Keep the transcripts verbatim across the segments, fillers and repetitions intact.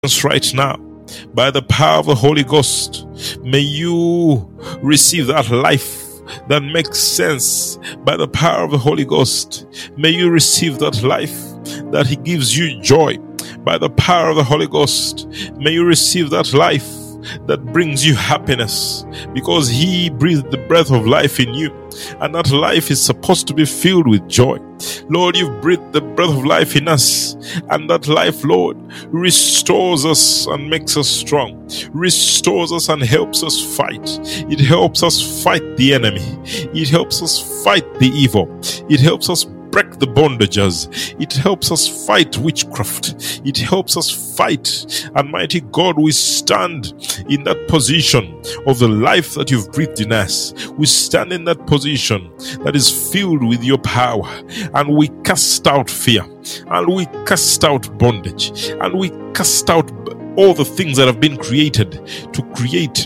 right now. By the power of the Holy Ghost, may you receive that life that makes sense. By the power of the Holy Ghost, may you receive that life that He gives you joy. By the power of the Holy Ghost, may you receive that life that brings you happiness, because He breathed the breath of life in you, and that life is supposed to be filled with joy. Lord, you've breathed the breath of life in us, and that life, Lord, restores us and makes us strong, restores us and helps us fight. It helps us fight the enemy. It helps us fight the evil. It helps us break the bondages. It helps us fight witchcraft. It helps us fight. And mighty God, we stand in that position of the life that you've breathed in us. We stand in that position that is filled with your power, and we cast out fear, and we cast out bondage, and we cast out all the things that have been created to create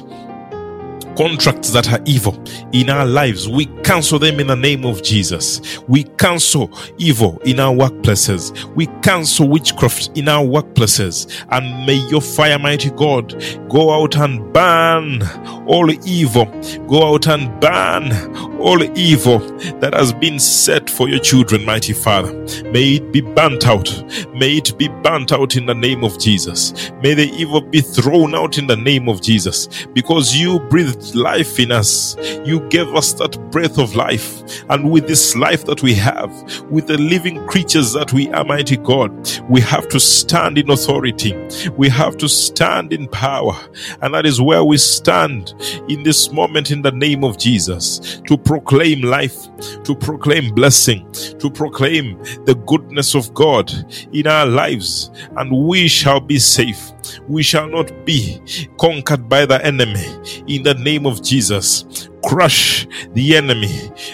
contracts that are evil in our lives. We cancel them in the name of Jesus. We cancel evil in our workplaces. We cancel witchcraft in our workplaces. And may your fire, mighty God, go out and burn all evil. Go out and burn all evil that has been set for your children, mighty Father. May it be burnt out. May it be burnt out in the name of Jesus. May the evil be thrown out in the name of Jesus, because you breathed life in us. You gave us that breath of life, and with this life that we have, with the living creatures that we are, mighty God, we have to stand in authority. We have to stand in power, and that is where we stand in this moment in the name of Jesus, to proclaim life, to proclaim blessing, to proclaim the goodness of God in our lives, and we shall be safe. We shall not be conquered by the enemy in the name of Jesus. Crush the enemy.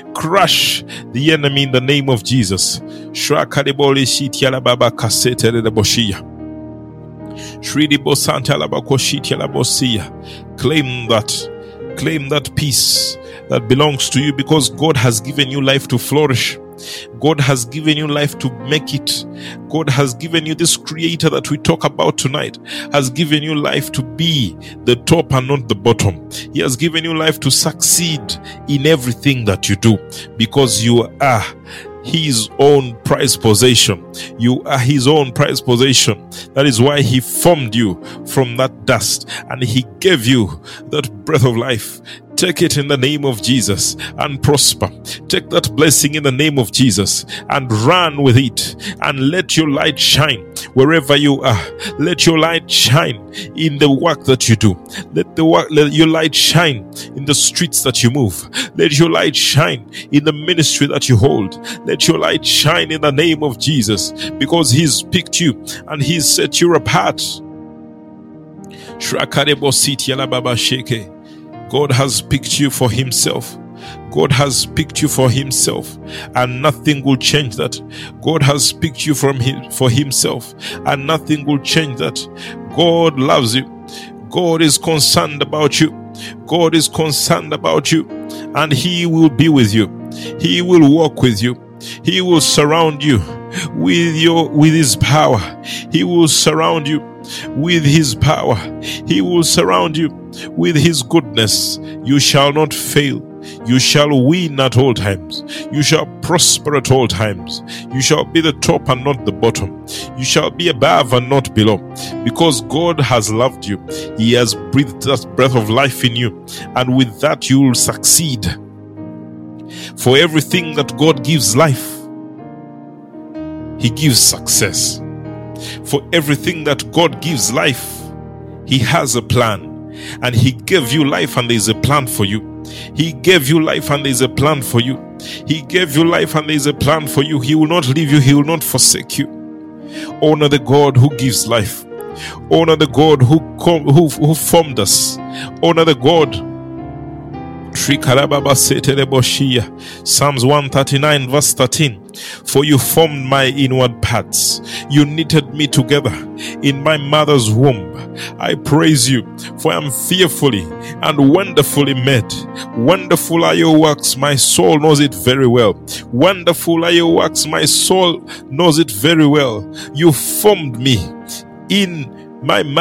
Crush the enemy in the name of Jesus. Shrakadebole shitiala baba kasete de boshia. Shridibo santa la bakoshiti la bosia. Claim that. Claim that peace that belongs to you, because God has given you life to flourish. God has given you life to make it. God has given you this creator that we talk about tonight, has given you life to be the top and not the bottom. He has given you life to succeed in everything that you do, because you are His own prized possession. You are His own prized possession. That is why He formed you from that dust, and He gave you that breath of life. Take it in the name of Jesus and prosper. Take that blessing in the name of Jesus and run with it, and let your light shine wherever you are. Let your light shine in the work that you do. Let the work, let your light shine in the streets that you move. Let your light shine in the ministry that you hold. Let your light shine in the name of Jesus, because He's picked you and He's set you apart. God has picked you for Himself. God has picked you for Himself, and nothing will change that. God has picked you from him, for Himself, and nothing will change that. God loves you. God is concerned about you. God is concerned about you, and He will be with you. He will walk with you. He will surround you with your with His power. He will surround you with His power. He will surround you with His goodness. You shall not fail. You shall win at all times. You shall prosper at all times. You shall be the top and not the bottom. You shall be above and not below, because God has loved you. He has breathed that breath of life in you, and with that you will succeed. For everything that God gives life, He gives success. For everything that God gives life, He has a plan. And He gave you life, and there is a plan for you. He gave you life, and there is a plan for you. He gave you life, and there is a plan for you. He will not leave you. He will not forsake you. Honor the God who gives life. Honor the God who com- who, who formed us. Honor the God. Psalms one thirty-nine verse thirteen. For you formed my inward parts. You knitted me together in my mother's womb. I praise you, for I am fearfully and wonderfully made. Wonderful are your works, my soul knows it very well. Wonderful are your works, my soul knows it very well. You formed me in My